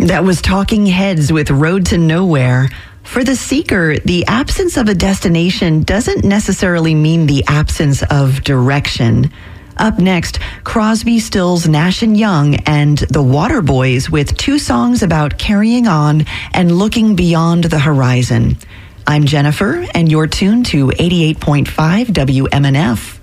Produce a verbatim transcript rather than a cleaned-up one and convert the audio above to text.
That was Talking Heads with Road to Nowhere. For the seeker, the absence of a destination doesn't necessarily mean the absence of direction. Up next, Crosby, Stills, Nash and Young and the Waterboys with two songs about carrying on and looking beyond the horizon. I'm Jennifer, and you're tuned to eighty-eight point five W M N F.